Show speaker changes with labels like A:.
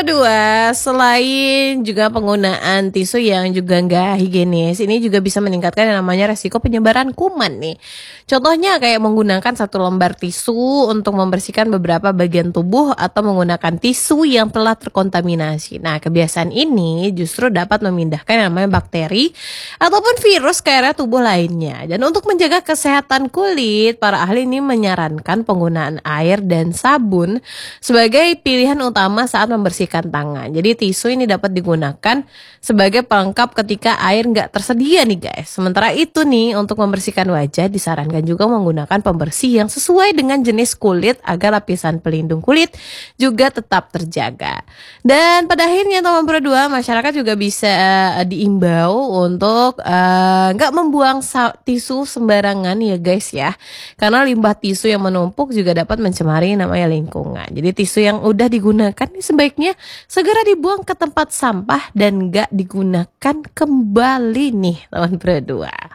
A: Pro 2, selain juga penggunaan tisu yang juga nggak higienis, ini juga bisa meningkatkan yang namanya resiko penyebaran kuman nih. Contohnya kayak menggunakan satu lembar tisu untuk membersihkan beberapa bagian tubuh atau menggunakan tisu yang telah terkontaminasi. Nah, kebiasaan ini justru dapat memindahkan yang namanya bakteri ataupun virus ke area tubuh lainnya. Dan untuk menjaga kesehatan kulit, para ahli ini menyarankan penggunaan air dan sabun sebagai pilihan utama saat membersihkan tangan. Jadi tisu ini dapat digunakan sebagai pelengkap ketika air nggak tersedia nih guys. Sementara itu nih, untuk membersihkan wajah disarankan juga menggunakan pembersih yang sesuai dengan jenis kulit agar lapisan pelindung kulit juga tetap terjaga. Dan pada akhirnya teman Pro 2, masyarakat juga bisa diimbau untuk nggak membuang tisu sembarangan ya guys ya. Karena limbah tisu yang menumpuk juga dapat mencemari namanya lingkungan. Jadi tisu yang udah digunakan nih sebaiknya segera dibuang ke tempat sampah dan nggak digunakan kembali nih teman Pro 2.